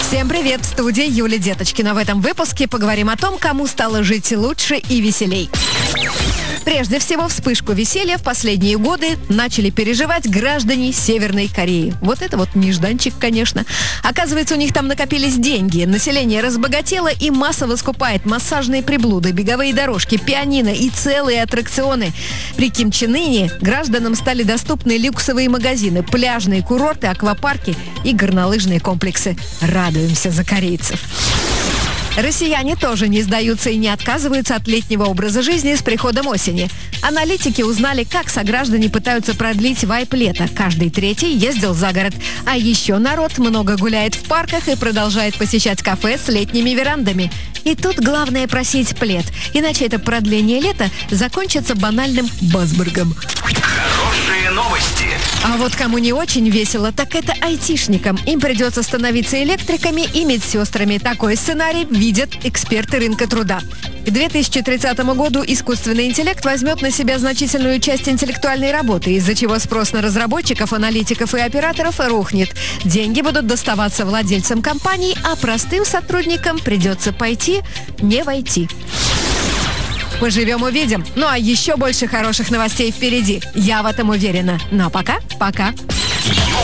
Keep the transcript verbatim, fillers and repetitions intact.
Всем привет, в студии Юлия Деточкина. В этом выпуске поговорим о том, кому стало жить лучше и веселей. Прежде всего, вспышку веселья в последние годы начали переживать граждане Северной Кореи. Вот это вот нежданчик, конечно. Оказывается, у них там накопились деньги. Население разбогатело и массово скупает массажные приблуды, беговые дорожки, пианино и целые аттракционы. При Ким Чен Ыне гражданам стали доступны люксовые магазины, пляжные курорты, аквапарки и горнолыжные комплексы. Радуемся за корейцев. Россияне тоже не сдаются и не отказываются от летнего образа жизни с приходом осени. Аналитики узнали, как сограждане пытаются продлить вайб лета. Каждый третий ездил за город. А еще народ много гуляет в парках и продолжает посещать кафе с летними верандами. И тут главное просить плед. Иначе это продление лета закончится банальным Базбергом. Хорошие новости. А вот кому не очень весело, так это айтишникам. Им придется становиться электриками и медсестрами. Такой сценарий видят эксперты рынка труда. К две тысячи тридцатому году искусственный интеллект возьмет на себя значительную часть интеллектуальной работы, из-за чего спрос на разработчиков, аналитиков и операторов рухнет. Деньги будут доставаться владельцам компаний, а простым сотрудникам придется пойти, не войти. Поживем, увидим. Ну а еще больше хороших новостей впереди. Я в этом уверена. Ну а пока, пока.